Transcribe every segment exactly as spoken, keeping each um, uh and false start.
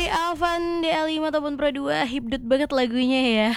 dari Alvan D L lima ataupun Pro dua, hibdut banget lagunya ya.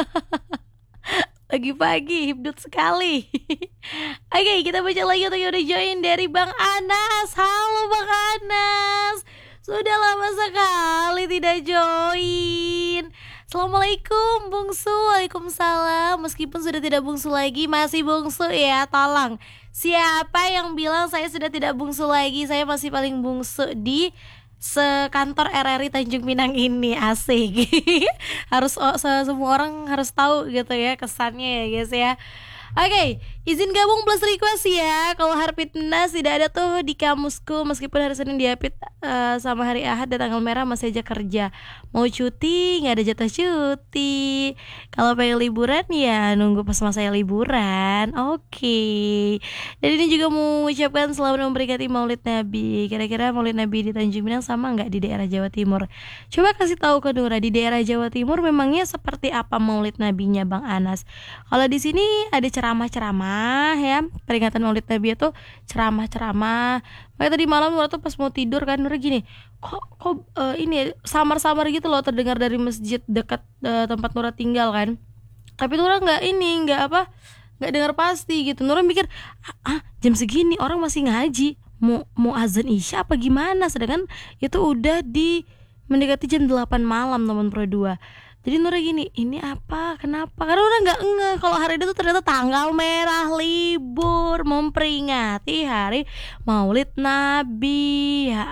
Lagi pagi, hibdut sekali. Oke, kita baca lagi untuk yang udah join dari Bang Anas. Halo Bang Anas, sudah lama sekali tidak join. Assalamualaikum bungsu. Waalaikumsalam. Meskipun sudah tidak bungsu lagi, masih bungsu ya. Tolong, siapa yang bilang saya sudah tidak bungsu lagi? Saya masih paling bungsu di sekantor R R I Tanjung Pinang ini. Asik. Harus oh, semua orang harus tahu gitu ya kesannya ya guys ya. Oke, okay, izin gabung plus request ya. Kalau Harpitnas tidak ada tuh di kamusku. Meskipun hari Senin diapit uh, sama hari Ahad dan tanggal merah masih aja kerja. Mau cuti, gak ada jatah cuti. Kalau pengen liburan ya nunggu pas masa liburan. Oke, okay. Dan ini juga mau ucapkan selamat memperingati Maulid Nabi. Kira-kira Maulid Nabi di Tanjung Pinang sama gak di daerah Jawa Timur? Coba kasih tahu ke Nura, di daerah Jawa Timur memangnya seperti apa Maulid Nabinya Bang Anas? Kalau di sini ada ceramah-ceramah ya, peringatan Maulid Nabi itu ceramah-ceramah. Makanya tadi malam Nura tuh pas mau tidur kan, Nura gini, kok kok uh, ini samar-samar gitu loh terdengar dari masjid dekat uh, tempat Nura tinggal kan. Tapi Nura nggak ini nggak apa nggak dengar pasti gitu. Nura mikir ah, ah jam segini orang masih ngaji, mau mau azan isya apa gimana? Sedangkan itu udah di mendekati jam delapan malam teman Pro dua. Jadi Nura gini, ini apa? Kenapa? Karena udah nggak ngeh kalau hari itu tuh ternyata tanggal merah libur memperingati hari Maulid Nabi. Ya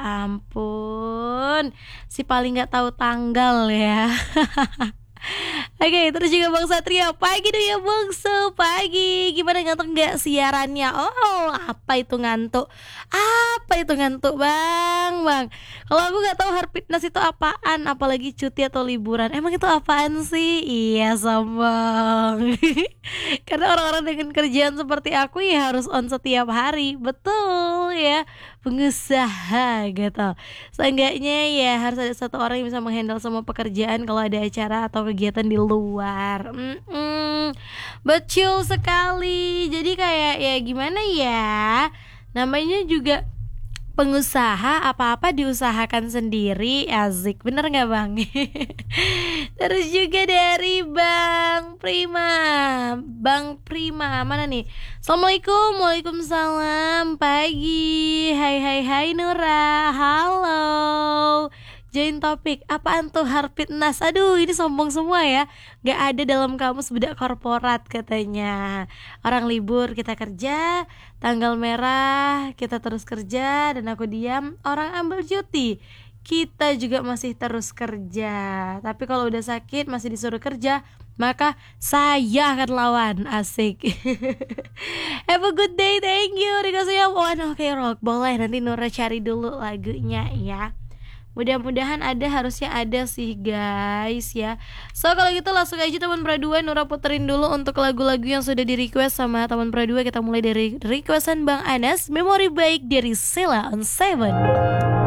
ampun, si paling nggak tahu tanggal ya. Oke, okay, terus juga Bang Satria, pagi dong ya bungsu, pagi. Gimana, ngantuk gak siarannya? Oh, apa itu ngantuk? Apa itu ngantuk bang? Bang, kalau aku gak tahu Harpitnas itu apaan, apalagi cuti atau liburan. Emang itu apaan sih? Iya sombong. Karena orang-orang dengan kerjaan seperti aku ya harus on setiap hari. Betul ya, pengusaha gitu. Seenggaknya ya harus ada satu orang yang bisa menghandle semua pekerjaan kalau ada acara atau kegiatan di luar. Mm-mm. Betul sekali. Jadi kayak ya gimana ya, namanya juga pengusaha, apa-apa diusahakan sendiri. Asik, bener gak bang? Terus juga dari Bang Prima. Bang Prima, mana nih? Assalamualaikum, waalaikumsalam. Pagi, hai hai hai Nura. Halo, join topik, apaan tuh Harpitnas? Aduh, ini sombong semua ya. Gak ada dalam kamus bedak korporat katanya. Orang libur kita kerja, tanggal merah kita terus kerja, dan aku diam, orang ambil cuti, kita juga masih terus kerja. Tapi kalau udah sakit masih disuruh kerja, maka saya akan lawan. Asik. Have a good day, thank you. Dikasih one okay rock. Boleh, nanti Nura cari dulu lagunya ya. Mudah-mudahan ada, harusnya ada sih guys ya. So kalau gitu langsung aja teman Pro dua, Nura puterin dulu untuk lagu-lagu yang sudah di request sama teman Pro dua. Kita mulai dari requestan Bang Anas, Memori Baik dari Sheila on Seven.